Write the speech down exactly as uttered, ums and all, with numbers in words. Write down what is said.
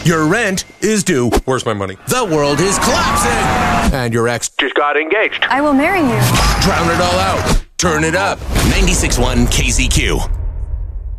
Your rent is due. Where's my money? The world is collapsing. And your ex Just got engaged. I will marry you. drown it all out. Turn it up. ninety-six point one K Z Q.